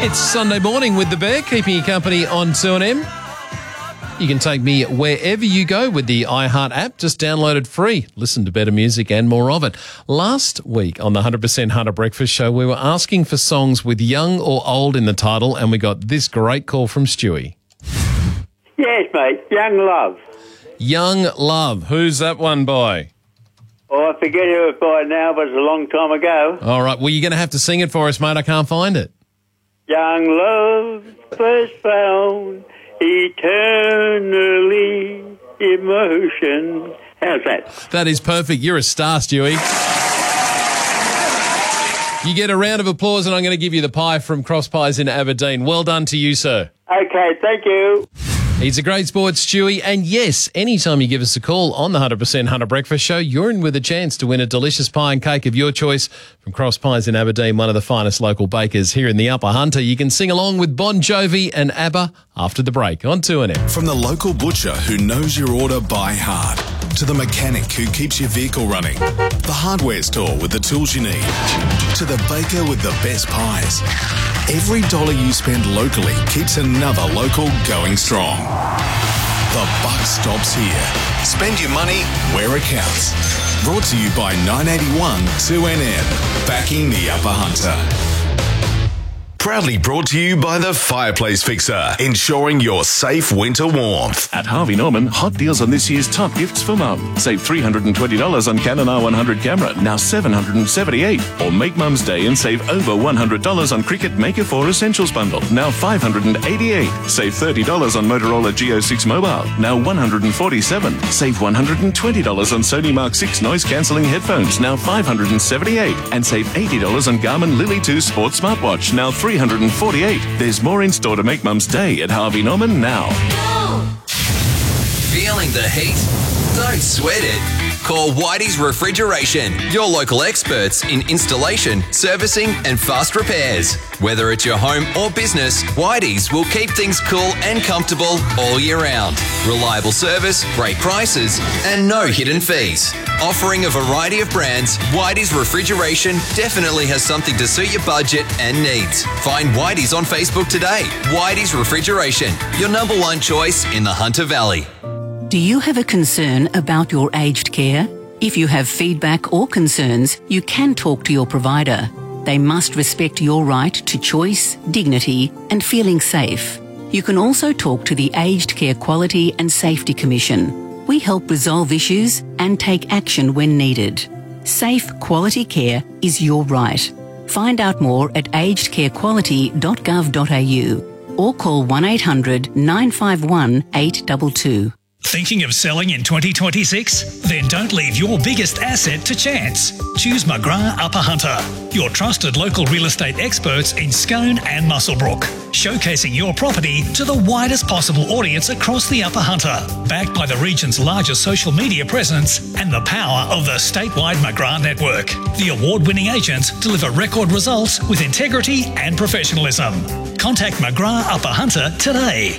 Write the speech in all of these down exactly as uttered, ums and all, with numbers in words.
It's Sunday morning with the Bear, keeping you company on two N M. You can take me wherever you go with the iHeart app. Just download it free. Listen to better music and more of it. Last week on the one hundred percent Hunter Breakfast Show, we were asking for songs with young or old in the title, and we got this great call from Stewie. Yes, mate. Young Love. Young Love. Who's that one by? Oh, I forget who it by now, but it's a long time ago. All right. Well, you're going to have to sing it for us, mate. I can't find it. Young love first found eternally emotion. How's that? That is perfect. You're a star, Stewie. You get a round of applause, and I'm going to give you the pie from Cross Pies in Aberdeen. Well done to you, sir. Okay, thank you. He's a great sport, Stewie. And yes, anytime you give us a call on the one hundred percent Hunter Breakfast Show, you're in with a chance to win a delicious pie and cake of your choice from Cross Pies in Aberdeen, one of the finest local bakers here in the Upper Hunter. You can sing along with Bon Jovi and ABBA after the break on two N M. From the local butcher who knows your order by heart, to the mechanic who keeps your vehicle running, the hardware store with the tools you need, to the baker with the best pies. Every dollar you spend locally keeps another local going strong. The buck stops here. Spend your money where it counts. Brought to you by nine eighty-one two N M, backing the Upper Hunter. Proudly brought to you by the Fireplace Fixer, ensuring your safe winter warmth. At Harvey Norman, hot deals on this year's top gifts for mum. Save three hundred twenty dollars on Canon R one hundred camera, now seven hundred seventy-eight dollars. Or make Mum's Day and save over one hundred dollars on Cricut Maker four Essentials bundle, now five hundred eighty-eight dollars. Save thirty dollars on Motorola G O six Mobile, now one hundred forty-seven dollars. Save one hundred twenty dollars on Sony Mark six noise-cancelling headphones, now five hundred seventy-eight dollars. And save eighty dollars on Garmin Lily two Sports Smartwatch, now three hundred forty-eight dollars. There's more in store to make Mum's Day at Harvey Norman now. Feeling the heat? Don't sweat it. Call Whitey's Refrigeration, your local experts in installation, servicing and fast repairs. Whether it's your home or business, Whitey's will keep things cool and comfortable all year round. Reliable service, great prices and no hidden fees. Offering a variety of brands, Whitey's Refrigeration definitely has something to suit your budget and needs. Find Whitey's on Facebook today. Whitey's Refrigeration, your number one choice in the Hunter Valley. Do you have a concern about your aged care? If you have feedback or concerns, you can talk to your provider. They must respect your right to choice, dignity, and feeling safe. You can also talk to the Aged Care Quality and Safety Commission. We help resolve issues and take action when needed. Safe, quality care is your right. Find out more at aged care quality dot gov dot a u or call one eight hundred nine five one eight two two. Thinking of selling in twenty twenty-six? Then don't leave your biggest asset to chance. Choose McGrath Upper Hunter, your trusted local real estate experts in Scone and Muswellbrook, showcasing your property to the widest possible audience across the Upper Hunter, backed by the region's largest social media presence and the power of the statewide McGrath network. The award-winning agents deliver record results with integrity and professionalism. Contact McGrath Upper Hunter today.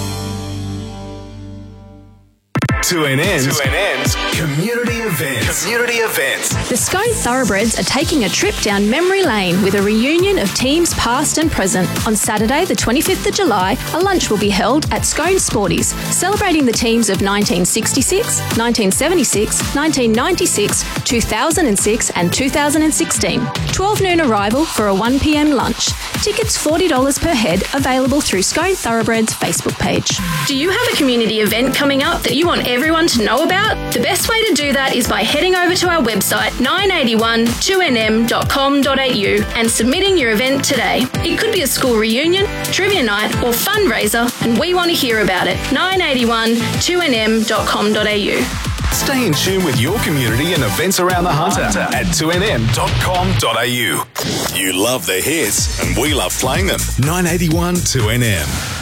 two N N's, two N N's community events. Community events. The Scone Thoroughbreds are taking a trip down memory lane with a reunion of teams past and present. On Saturday, the twenty-fifth of July, a lunch will be held at Scone Sporties, celebrating the teams of nineteen sixty-six, nineteen seventy-six, nineteen ninety-six, two thousand six and two thousand sixteen. twelve noon arrival for a one p m lunch. Tickets forty dollars per head, available through Scone Thoroughbreds Facebook page. Do you have a community event coming up that you want everyone to know about? The best way to do that is by heading over to our website nine eighty-one two N M dot com dot a u and submitting your event today. It could be a school reunion, trivia night or fundraiser, and we want to hear about it. nine eighty-one two N M dot com dot a u. Stay in tune with your community and events around the Hunter at two N M dot com dot a u. You love the hits and we love playing them. nine eighty-one two N M.